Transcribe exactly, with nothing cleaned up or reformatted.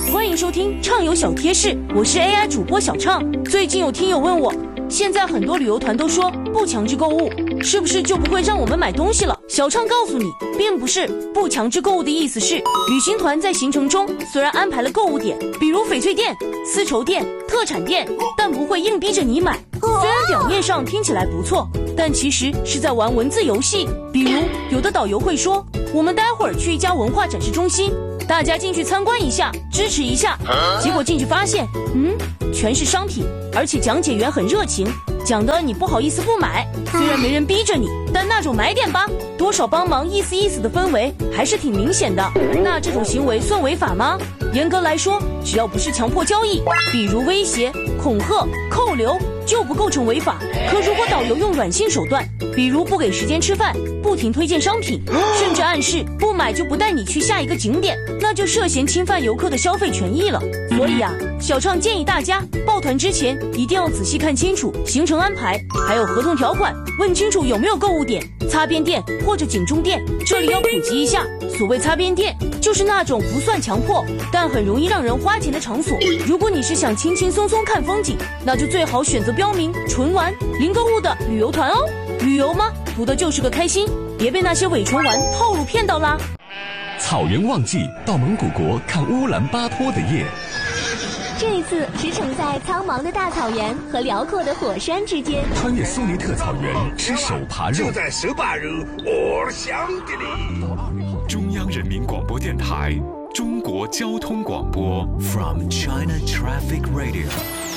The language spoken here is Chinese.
欢迎收听畅游小贴士，我是 A I 主播小畅。最近有听友问我，现在很多旅游团都说不强制购物，是不是就不会让我们买东西了？小畅告诉你，并不是。不强制购物的意思是，旅行团在行程中虽然安排了购物点，比如翡翠店、丝绸店、特产店，但不会硬逼着你买。虽然表面上听起来不错，但其实是在玩文字游戏。比如有的导游会说，我们待会儿去一家文化展示中心，大家进去参观一下，支持一下。结果进去发现，嗯，全是商品，而且讲解员很热情，讲的你不好意思不买。虽然没人逼着你，但那种买点吧，多少帮忙意思意思的氛围还是挺明显的。那这种行为算违法吗？严格来说，只要不是强迫交易，比如威胁、恐吓、扣留，就不构成违法。可如果导游用软性手段，比如不给时间吃饭，不停推荐商品，甚至暗示不买就不带你去下一个景点，那就涉嫌侵犯游客的消费权益了。所以啊，小畅建议大家报团之前一定要仔细看清楚行程安排，还有合同条款，问清楚有没有购物点、擦边店或者景中店。这里要普及一下，所谓擦边店，就是那种不算强迫，但很容易让人花钱的场所。如果你是想轻轻松松看风景，那就最好选择标明纯玩、零购物的旅游团哦。旅游吗？图的就是个开心，别被那些伪纯玩套路骗到啦。 草原旺季，到蒙古国看乌兰巴托的夜。 这一次驰骋在苍茫的大草原和辽阔的火山之间， 穿越苏尼特草原，吃手扒肉。 就在手扒肉，我想给你。 中央人民广播电台，中国交通广播 ，From China Traffic Radio。